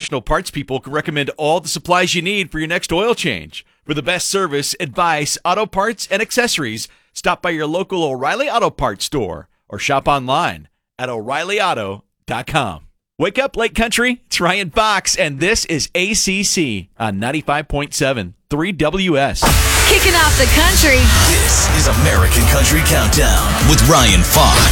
professional parts people can recommend all the supplies you need for your next oil change. For the best service, advice, auto parts, and accessories, stop by your local O'Reilly Auto Parts store or shop online at O'ReillyAuto.com. Wake up, Lake Country. It's Ryan Fox, and this is ACC on 95.7 3WS. Kicking off the country. This is American Country Countdown with Ryan Fox.